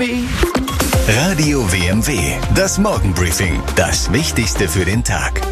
Radio WMW, das Morgenbriefing, das Wichtigste für den Tag.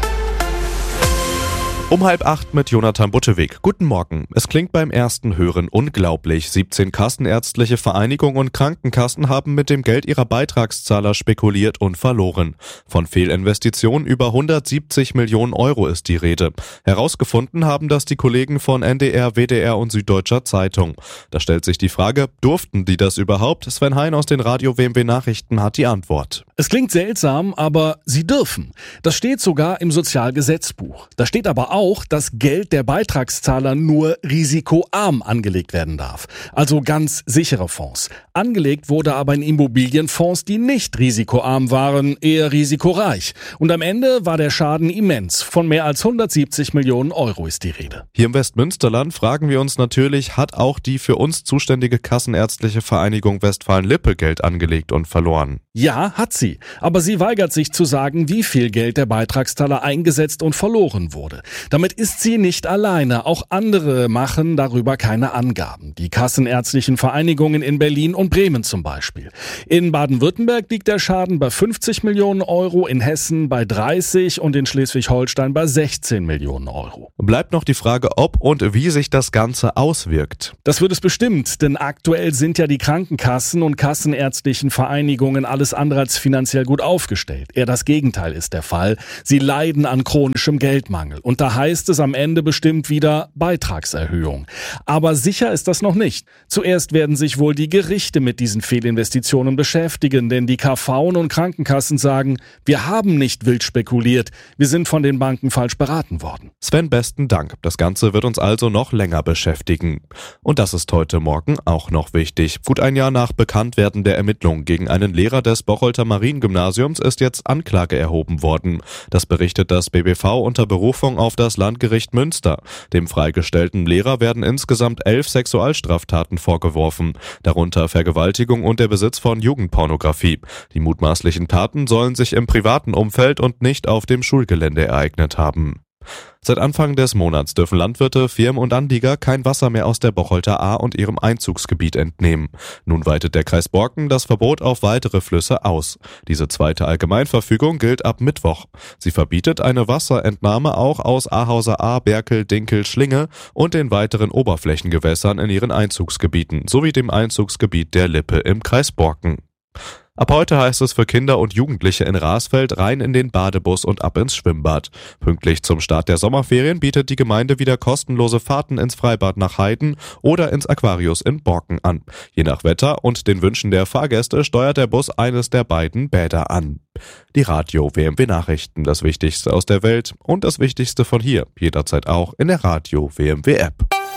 Um 7:30 mit Jonathan Butteweg. Guten Morgen. Es klingt beim ersten Hören unglaublich. 17 kassenärztliche Vereinigungen und Krankenkassen haben mit dem Geld ihrer Beitragszahler spekuliert und verloren. Von Fehlinvestitionen über 170 Millionen Euro ist die Rede. Herausgefunden haben das die Kollegen von NDR, WDR und Süddeutscher Zeitung. Da stellt sich die Frage, durften die das überhaupt? Sven Hein aus den Radio WMW Nachrichten hat die Antwort. Es klingt seltsam, aber sie dürfen. Das steht sogar im Sozialgesetzbuch. Da steht aber auch, dass Geld der Beitragszahler nur risikoarm angelegt werden darf. Also ganz sichere Fonds. Angelegt wurde aber in Immobilienfonds, die nicht risikoarm waren, eher risikoreich. Und am Ende war der Schaden immens. Von mehr als 170 Millionen Euro ist die Rede. Hier im Westmünsterland fragen wir uns natürlich, hat auch die für uns zuständige Kassenärztliche Vereinigung Westfalen-Lippe Geld angelegt und verloren? Ja, hat sie. Aber sie weigert sich zu sagen, wie viel Geld der Beitragszahler eingesetzt und verloren wurde. Damit ist sie nicht alleine. Auch andere machen darüber keine Angaben. Die kassenärztlichen Vereinigungen in Berlin und Bremen zum Beispiel. In Baden-Württemberg liegt der Schaden bei 50 Millionen Euro, in Hessen bei 30 und in Schleswig-Holstein bei 16 Millionen Euro. Bleibt noch die Frage, ob und wie sich das Ganze auswirkt. Das wird es bestimmt, denn aktuell sind ja die Krankenkassen und kassenärztlichen Vereinigungen alles andere als finanziell gut aufgestellt. Eher das Gegenteil ist der Fall. Sie leiden an chronischem Geldmangel. Und da heißt es am Ende bestimmt wieder Beitragserhöhung. Aber sicher ist das noch nicht. Zuerst werden sich wohl die Gerichte mit diesen Fehlinvestitionen beschäftigen, denn die KV und Krankenkassen sagen, wir haben nicht wild spekuliert, wir sind von den Banken falsch beraten worden. Sven, besten Dank. Das Ganze wird uns also noch länger beschäftigen. Und das ist heute Morgen auch noch wichtig. Gut ein Jahr nach Bekanntwerden der Ermittlungen gegen einen Lehrer des Bocholter Mariengymnasiums ist jetzt Anklage erhoben worden. Das berichtet das BBV unter Berufung auf das Landgericht Münster. Dem freigestellten Lehrer werden insgesamt 11 Sexualstraftaten vorgeworfen, darunter Vergewaltigung und der Besitz von Jugendpornografie. Die mutmaßlichen Taten sollen sich im privaten Umfeld und nicht auf dem Schulgelände ereignet haben. Seit Anfang des Monats dürfen Landwirte, Firmen und Anlieger kein Wasser mehr aus der Bocholter Ahr und ihrem Einzugsgebiet entnehmen. Nun weitet der Kreis Borken das Verbot auf weitere Flüsse aus. Diese zweite Allgemeinverfügung gilt ab Mittwoch. Sie verbietet eine Wasserentnahme auch aus Ahauser Ahr, Berkel, Dinkel, Schlinge und den weiteren Oberflächengewässern in ihren Einzugsgebieten sowie dem Einzugsgebiet der Lippe im Kreis Borken. Ab heute heißt es für Kinder und Jugendliche in Rasfeld rein in den Badebus und ab ins Schwimmbad. Pünktlich zum Start der Sommerferien bietet die Gemeinde wieder kostenlose Fahrten ins Freibad nach Heiden oder ins Aquarius in Borken an. Je nach Wetter und den Wünschen der Fahrgäste steuert der Bus eines der beiden Bäder an. Die Radio WMW Nachrichten, das Wichtigste aus der Welt und das Wichtigste von hier, jederzeit auch in der Radio WMW App.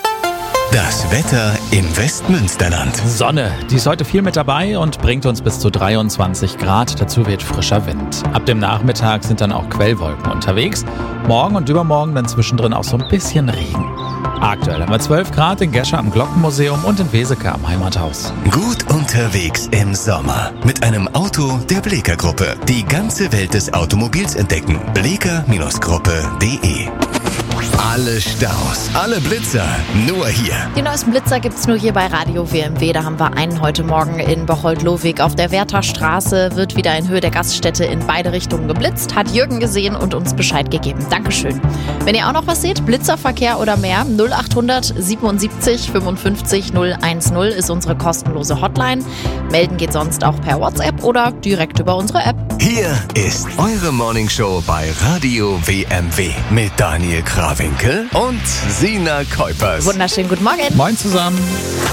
Das Wetter im Westmünsterland. Sonne, die ist heute viel mit dabei und bringt uns bis zu 23 Grad. Dazu weht frischer Wind. Ab dem Nachmittag sind dann auch Quellwolken unterwegs. Morgen und übermorgen dann zwischendrin auch so ein bisschen Regen. Aktuell haben wir 12 Grad in Gescher am Glockenmuseum und in Weseke am Heimathaus. Gut unterwegs im Sommer. Mit einem Auto der Bleeker Gruppe. Die ganze Welt des Automobils entdecken. bleeker-gruppe.de. Alle Staus, alle Blitzer, nur hier. Die neuesten Blitzer gibt's nur hier bei Radio WMW. Da haben wir einen heute Morgen in Bocholt-Lohweg auf der Wertherstraße. Wird wieder in Höhe der Gaststätte in beide Richtungen geblitzt. Hat Jürgen gesehen und uns Bescheid gegeben. Dankeschön. Wenn ihr auch noch was seht, Blitzerverkehr oder mehr, 0800 77 55 010 ist unsere kostenlose Hotline. Melden geht sonst auch per WhatsApp oder direkt über unsere App. Hier ist eure Morningshow bei Radio WMW mit Daniel Krawinkel und Sina Kuipers. Wunderschönen guten Morgen. Moin zusammen.